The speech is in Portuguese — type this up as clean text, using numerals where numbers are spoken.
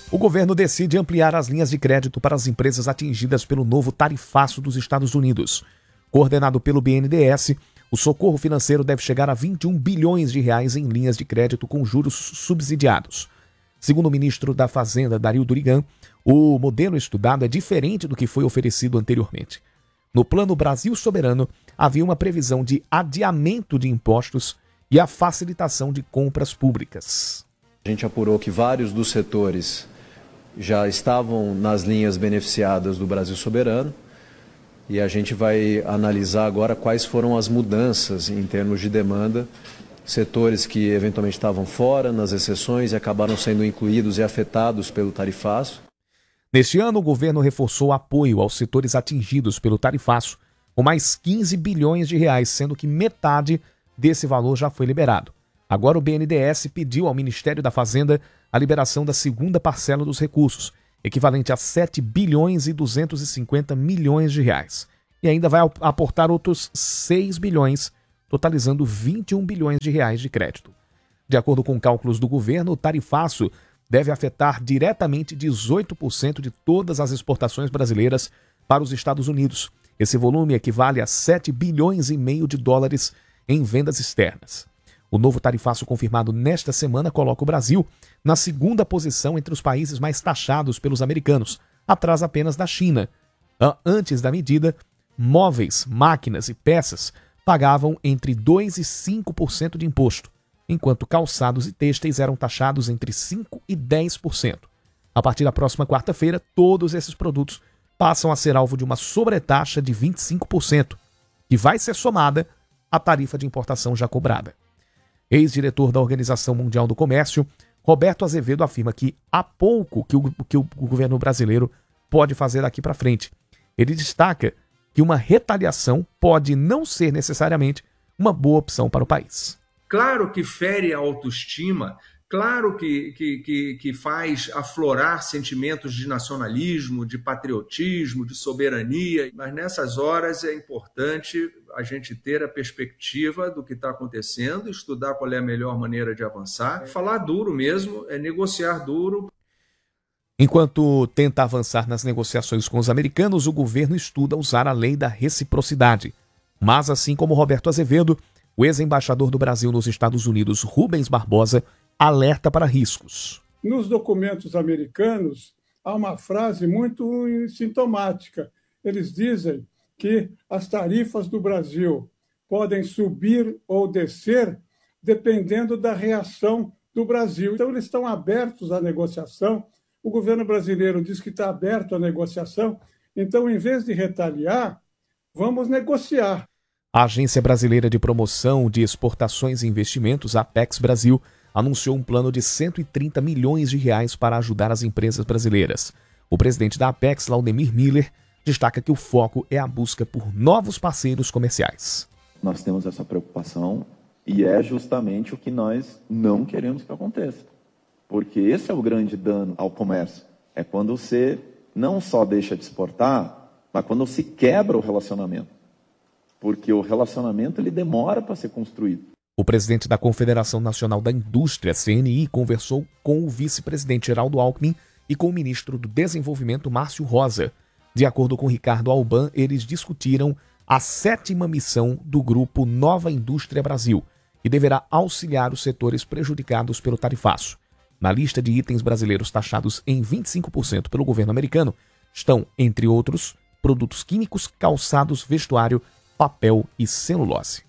O governo decide ampliar as linhas de crédito para as empresas atingidas pelo novo tarifaço dos Estados Unidos. Coordenado pelo BNDES, o socorro financeiro deve chegar a 21 bilhões de reais em linhas de crédito com juros subsidiados. Segundo o ministro da Fazenda, Dario Durigan, o modelo estudado é diferente do que foi oferecido anteriormente. No Plano Brasil Soberano, havia uma previsão de adiamento de impostos e a facilitação de compras públicas. A gente apurou que vários dos setores já estavam nas linhas beneficiadas do Brasil Soberano e a gente vai analisar agora quais foram as mudanças em termos de demanda, setores que eventualmente estavam fora nas exceções e acabaram sendo incluídos e afetados pelo tarifaço. Neste ano, o governo reforçou o apoio aos setores atingidos pelo tarifaço, com mais 15 bilhões de reais, sendo que metade desse valor já foi liberado. Agora o BNDES pediu ao Ministério da Fazenda a liberação da segunda parcela dos recursos, equivalente a 7 bilhões e 250 milhões de reais. E ainda vai aportar outros 6 bilhões, totalizando 21 bilhões de reais de crédito. De acordo com cálculos do governo, o tarifaço deve afetar diretamente 18% de todas as exportações brasileiras para os Estados Unidos. Esse volume equivale a 7 bilhões e meio de dólares em vendas externas. O novo tarifaço confirmado nesta semana coloca o Brasil na segunda posição entre os países mais taxados pelos americanos, atrás apenas da China. Antes da medida, móveis, máquinas e peças pagavam entre 2% e 5% de imposto, enquanto calçados e têxteis eram taxados entre 5% e 10%. A partir da próxima quarta-feira, todos esses produtos passam a ser alvo de uma sobretaxa de 25%, que vai ser somada à tarifa de importação já cobrada. Ex-diretor da Organização Mundial do Comércio, Roberto Azevedo afirma que há pouco que o governo brasileiro pode fazer daqui para frente. Ele destaca que uma retaliação pode não ser necessariamente uma boa opção para o país. Claro que fere a autoestima, claro que faz aflorar sentimentos de nacionalismo, de patriotismo, de soberania, mas nessas horas é importante a gente ter a perspectiva do que está acontecendo, estudar qual é a melhor maneira de avançar, falar duro mesmo, é negociar duro. Enquanto tenta avançar nas negociações com os americanos, o governo estuda usar a lei da reciprocidade. Mas, assim como Roberto Azevedo, o ex-embaixador do Brasil nos Estados Unidos, Rubens Barbosa, alerta para riscos. Nos documentos americanos, há uma frase muito sintomática. Eles dizem que as tarifas do Brasil podem subir ou descer dependendo da reação do Brasil. Então, eles estão abertos à negociação. O governo brasileiro diz que está aberto à negociação. Então, em vez de retaliar, vamos negociar. A Agência Brasileira de Promoção de Exportações e Investimentos, Apex Brasil, anunciou um plano de 130 milhões de reais para ajudar as empresas brasileiras. O presidente da Apex, Laudemir Miller, destaca que o foco é a busca por novos parceiros comerciais. Nós temos essa preocupação e é justamente o que nós não queremos que aconteça. Porque esse é o grande dano ao comércio. É quando você não só deixa de exportar, mas quando se quebra o relacionamento. Porque o relacionamento ele demora para ser construído. O presidente da Confederação Nacional da Indústria, CNI, conversou com o vice-presidente Geraldo Alckmin e com o ministro do Desenvolvimento, Márcio Rosa. De acordo com Ricardo Alban, eles discutiram a 7ª missão do grupo Nova Indústria Brasil, que deverá auxiliar os setores prejudicados pelo tarifaço. Na lista de itens brasileiros taxados em 25% pelo governo americano estão, entre outros, produtos químicos, calçados, vestuário, papel e celulose.